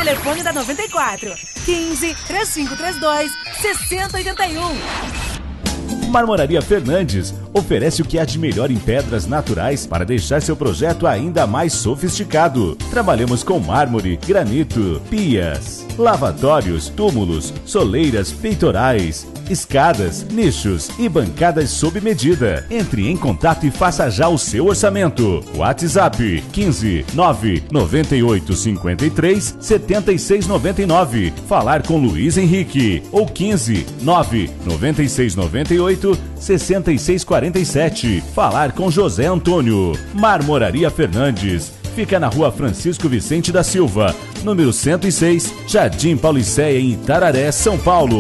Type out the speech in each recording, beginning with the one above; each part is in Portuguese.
telefone da 94, 15 3532 6081. Marmoraria Fernandes oferece o que há de melhor em pedras naturais para deixar seu projeto ainda mais sofisticado. Trabalhamos com mármore, granito, pias, lavatórios, túmulos, soleiras peitorais, escadas, nichos e bancadas sob medida. Entre em contato e faça já o seu orçamento. WhatsApp 15 998 53 76 99. Falar com Luiz Henrique ou 15 996 98 66 47. Falar com José Antônio. Marmoraria Fernandes. Fica na Rua Francisco Vicente da Silva, número 106, Jardim Paulicéia, em Itararé, São Paulo.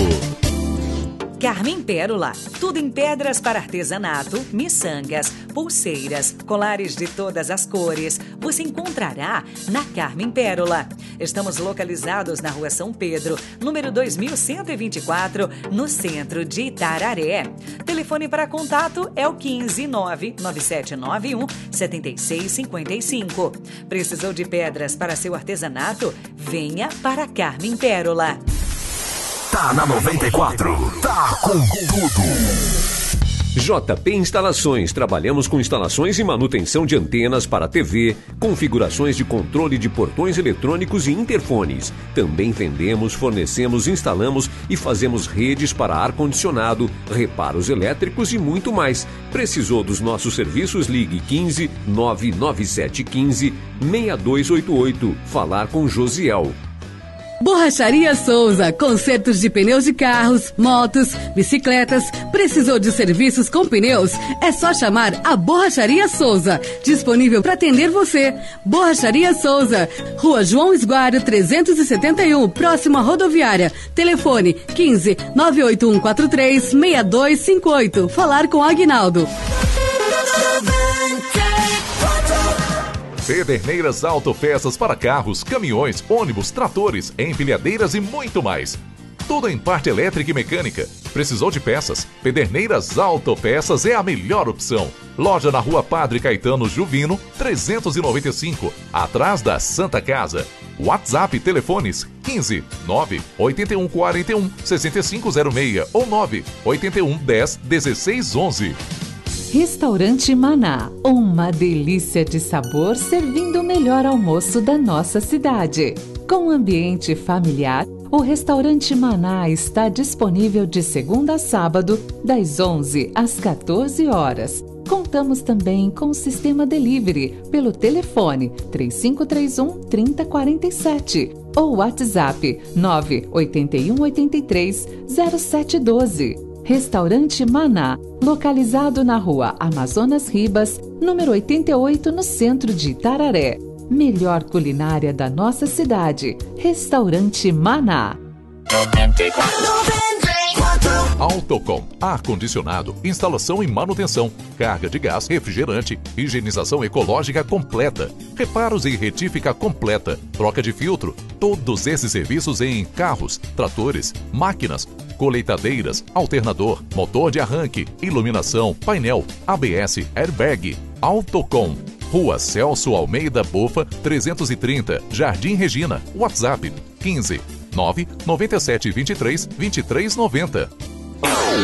Carmen Pérola, tudo em pedras para artesanato, miçangas, pulseiras, colares de todas as cores. Você encontrará na Carmen Pérola. Estamos localizados na Rua São Pedro, número 2124, no centro de Itararé. Telefone para contato é o 15 99791 7655. Precisou de pedras para seu artesanato? Venha para Carmen Pérola. Tá na 94, tá com tudo. JP Instalações. Trabalhamos com instalações e manutenção de antenas para TV, configurações de controle de portões eletrônicos e interfones. Também vendemos, fornecemos, instalamos e fazemos redes para ar-condicionado, reparos elétricos e muito mais. Precisou dos nossos serviços? Ligue 15 99715 6288. Falar com Josiel. Borracharia Souza, consertos de pneus de carros, motos, bicicletas. Precisou de serviços com pneus? É só chamar a Borracharia Souza, disponível para atender você. Borracharia Souza, Rua João Esguário 371, próximo à rodoviária. Telefone 15 98143 6258. Falar com Aguinaldo. Pederneiras Autopeças para carros, caminhões, ônibus, tratores, empilhadeiras e muito mais. Tudo em parte elétrica e mecânica. Precisou de peças? Pederneiras Autopeças é a melhor opção. Loja na Rua Padre Caetano Juvino, 395, atrás da Santa Casa. WhatsApp telefones 15 981 41 6506 ou 981 10 16 11. Restaurante Maná, uma delícia de sabor servindo o melhor almoço da nossa cidade. Com ambiente familiar, o Restaurante Maná está disponível de segunda a sábado, das 11 às 14 horas. Contamos também com o sistema delivery pelo telefone 3531 3047 ou WhatsApp 981 83 0712. Restaurante Maná, localizado na Rua Amazonas Ribas, número 88, no centro de Itararé. Melhor culinária da nossa cidade. Restaurante Maná. Autocom, ar-condicionado, instalação e manutenção, carga de gás, refrigerante, higienização ecológica completa, reparos e retífica completa, troca de filtro, todos esses serviços em carros, tratores, máquinas, colheitadeiras, alternador, motor de arranque, iluminação, painel, ABS, airbag. Autocom, Rua Celso Almeida Bofa, 330, Jardim Regina, WhatsApp 15 99723 2390.